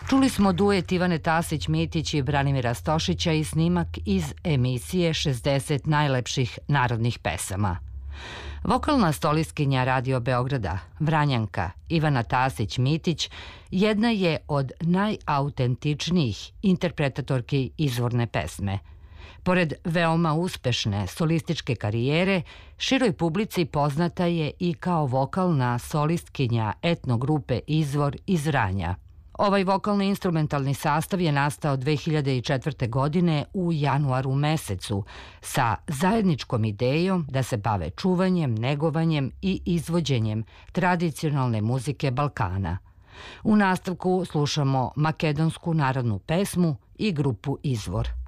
Čuli smo duet Ivane Tasić-Mitić i Branimira Stošića i snimak iz emisije 60 najlepših narodnih pesama. Vokalna solistkinja Radio Beograda, Vranjanka Ivana Tasić-Mitić, jedna je od najautentičnijih interpretatorki izvorne pesme. Pored veoma uspešne solističke karijere, široj publici poznata je i kao vokalna solistkinja etno grupe Izvor iz Vranja. Ovaj vokalno-instrumentalni sastav je nastao 2004. godine u januaru mesecu sa zajedničkom idejom da se bave čuvanjem, negovanjem i izvođenjem tradicionalne muzike Balkana. U nastavku slušamo makedonsku narodnu pesmu i grupu Izvor.